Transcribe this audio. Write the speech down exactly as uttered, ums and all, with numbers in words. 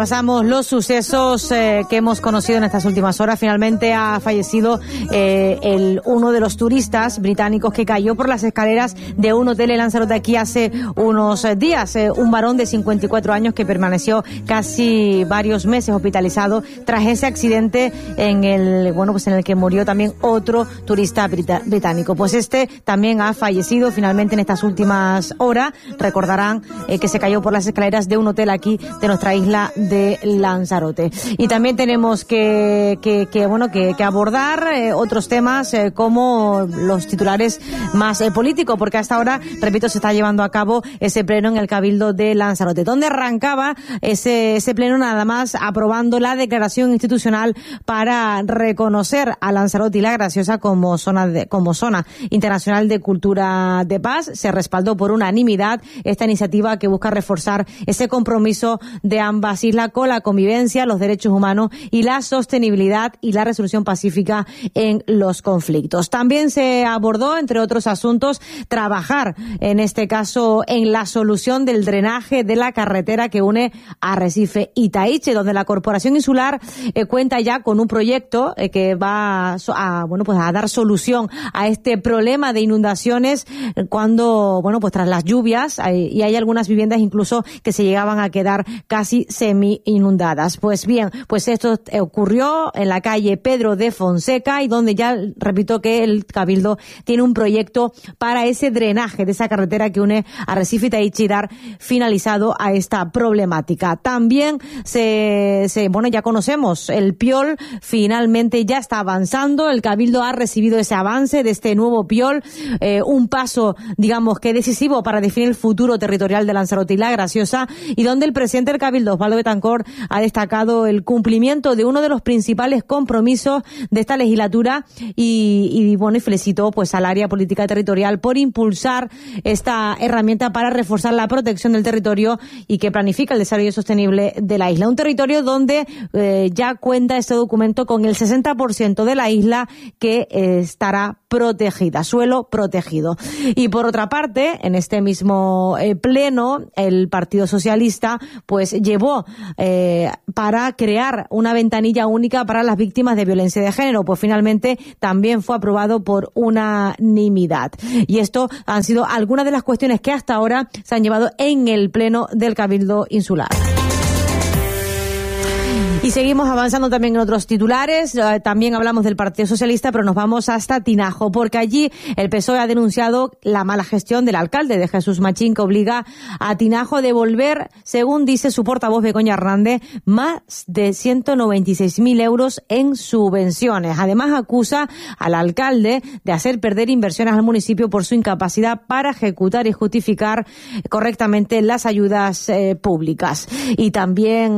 repasamos los sucesos eh, que hemos conocido en estas últimas horas. Finalmente ha fallecido eh, el, uno de los turistas británicos que cayó por las escaleras de un hotel en Lanzarote aquí hace unos días. Eh, un varón de cincuenta y cuatro años que permaneció casi varios meses hospitalizado tras ese accidente en el, bueno, pues en el que murió también otro turista brita- británico. Pues este también ha fallecido finalmente en estas últimas horas. Recordarán eh, que se cayó por las escaleras de un hotel aquí de nuestra isla de Lanzarote. Y también tenemos que, que, que bueno, que, que abordar eh, otros temas eh, como los titulares más eh, políticos, porque hasta ahora, repito, se está llevando a cabo ese pleno en el Cabildo de Lanzarote, donde arrancaba ese, ese pleno nada más aprobando la declaración institucional para reconocer a Lanzarote y La Graciosa como zona de, como zona internacional de cultura de paz. Se respaldó por unanimidad esta iniciativa que busca reforzar ese compromiso de ambas islas con la convivencia, los derechos humanos y la sostenibilidad y la resolución pacífica en los conflictos. También se abordó, entre otros asuntos, trabajar, en este caso, en la solución del drenaje de la carretera que une Arrecife y Taíche, donde la Corporación Insular eh, cuenta ya con un proyecto eh, que va a, a, bueno, pues a dar solución a este problema de inundaciones cuando, bueno, pues tras las lluvias, hay, y hay algunas viviendas incluso que se llegaban a quedar casi semi-inundadas. Pues bien, pues esto ocurrió en la calle Pedro de Fonseca y donde ya, repito, que el Cabildo tiene un proyecto para ese drenaje de esa carretera que une Arrecife y Taíche y dar finalizado a esta problemática. También se, se, bueno, ya conocemos, el Piol finalmente ya está avanzando. El Cabildo ha recibido ese avance de este nuevo Piol, eh, un paso, digamos, que decisivo para definir el futuro territorial de Lanzarote y La Graciosa, y donde el presidente del Cabildo, Osvaldo Betancourt, ha destacado el cumplimiento de uno de los principales compromisos de esta legislatura y, y bueno, y felicitó pues al área política territorial por impulsar esta herramienta para reforzar la protección del territorio y que planifica el desarrollo sostenible de la isla. Un territorio donde eh, ya cuenta este documento con el sesenta por ciento de la isla que eh, estará protegida, suelo protegido. Y por otra parte, en este mismo eh, pleno, el Partido Socialista pues llevó eh, para crear una ventanilla única para las víctimas de violencia de género. Pues finalmente también fue aprobado por unanimidad. Y esto han sido algunas de las cuestiones que hasta ahora se han llevado en el pleno del Cabildo Insular. Y seguimos avanzando también en otros titulares. Eh, también hablamos del Partido Socialista, pero nos vamos hasta Tinajo, porque allí el P S O E ha denunciado la mala gestión del alcalde de Jesús Machín, que obliga a Tinajo a devolver, según dice su portavoz Begoña Hernández, más de ciento noventa y seis mil euros en subvenciones. Además, acusa al alcalde de hacer perder inversiones al municipio por su incapacidad para ejecutar y justificar correctamente las ayudas eh, públicas. Y también